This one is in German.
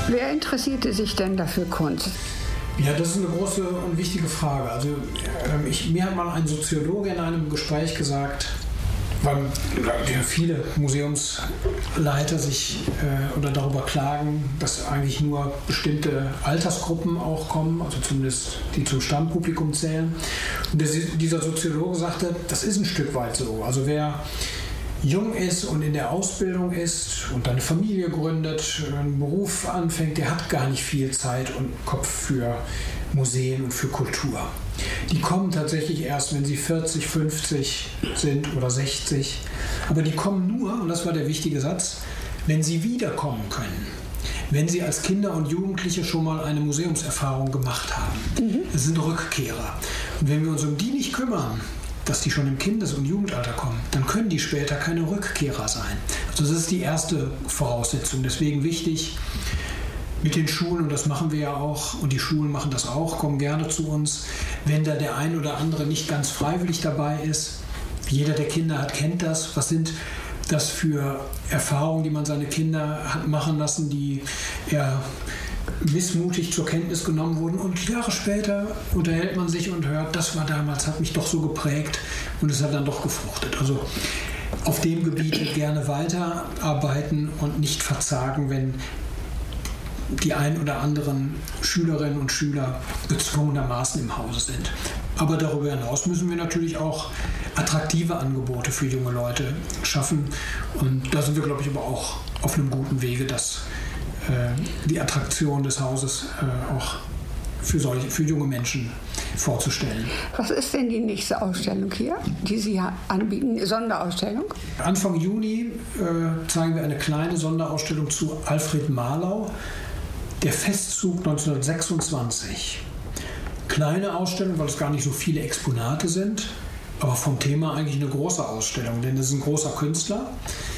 Wer interessierte sich denn dafür Kunst? Ja, das ist eine große und wichtige Frage. Also mir hat mal ein Soziologe in einem Gespräch gesagt, weil viele Museumsleiter sich oder darüber klagen, dass eigentlich nur bestimmte Altersgruppen auch kommen, also zumindest die zum Stammpublikum zählen. Und dieser Soziologe sagte, das ist ein Stück weit so. Also wer jung ist und in der Ausbildung ist und eine Familie gründet, einen Beruf anfängt, der hat gar nicht viel Zeit und Kopf für Museen und für Kultur. Die kommen tatsächlich erst, wenn sie 40, 50 sind oder 60. Aber die kommen nur, und das war der wichtige Satz, wenn sie wiederkommen können. Wenn sie als Kinder und Jugendliche schon mal eine Museumserfahrung gemacht haben. Das sind Rückkehrer. Und wenn wir uns um die nicht kümmern, dass die schon im Kindes- und Jugendalter kommen, dann können die später keine Rückkehrer sein. Also das ist die erste Voraussetzung. Deswegen wichtig, mit den Schulen, und das machen wir ja auch, und die Schulen machen das auch, kommen gerne zu uns, wenn da der ein oder andere nicht ganz freiwillig dabei ist. Jeder, der Kinder hat, kennt das. Was sind das für Erfahrungen, die man seine Kinder hat machen lassen, die eher missmutig zur Kenntnis genommen wurden, und Jahre später unterhält man sich und hört, das war damals, hat mich doch so geprägt und es hat dann doch gefruchtet. Also auf dem Gebiet gerne weiterarbeiten und nicht verzagen, wenn die ein oder anderen Schülerinnen und Schüler gezwungenermaßen im Hause sind. Aber darüber hinaus müssen wir natürlich auch attraktive Angebote für junge Leute schaffen. Und da sind wir, glaube ich, aber auch auf einem guten Wege, dass die Attraktion des Hauses auch für junge Menschen vorzustellen. Was ist denn die nächste Ausstellung hier, die Sie anbieten? Sonderausstellung? Anfang Juni zeigen wir eine kleine Sonderausstellung zu Alfred Marlau, der Festzug 1926. Kleine Ausstellung, weil es gar nicht so viele Exponate sind, aber vom Thema eigentlich eine große Ausstellung, denn es ist ein großer Künstler.